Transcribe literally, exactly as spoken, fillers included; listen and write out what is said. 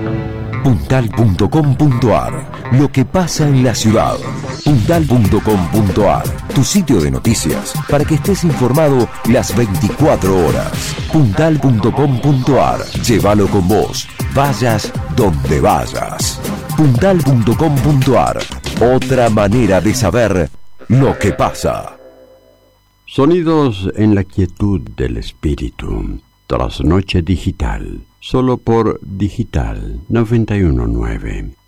puntal punto com punto ar. Lo que pasa en la ciudad. puntal punto com punto ar. Tu sitio de noticias para que estés informado las veinticuatro horas. puntal punto com punto ar. Llévalo con vos. Vayas donde vayas. puntal punto com punto ar. Otra manera de saber lo que pasa. Sonidos en la quietud del espíritu. Trasnoche digital. Solo por Digital noventa y uno punto nueve.